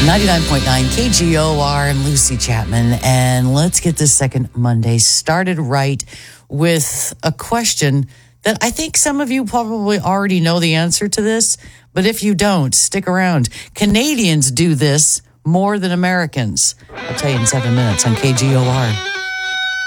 99.9 KGOR and Lucy Chapman. And let's get this second Monday started right with a question that I think some of you probably already know the answer to this. But if you don't, stick around. Canadians do this more than Americans. I'll tell you in 7 minutes on KGOR.